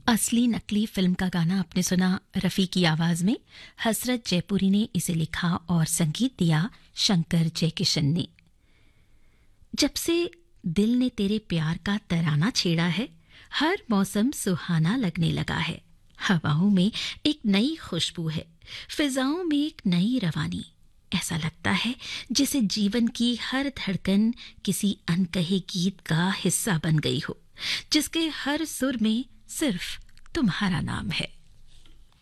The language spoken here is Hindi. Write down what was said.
असली नकली फिल्म का गाना आपने सुना रफ़ी की आवाज़ में। हसरत जयपुरी ने इसे लिखा और संगीत दिया शंकर जयकिशन ने। जब से दिल ने तेरे प्यार का तराना छेड़ा है, हर मौसम सुहाना लगने लगा है। हवाओं में एक नई खुशबू है, फिजाओं में एक नई रवानी। ऐसा लगता है जैसे जीवन की हर धड़कन किसी अनकहे गीत का हिस्सा बन गई हो, जिसके हर सुर में सिर्फ तुम्हारा नाम है।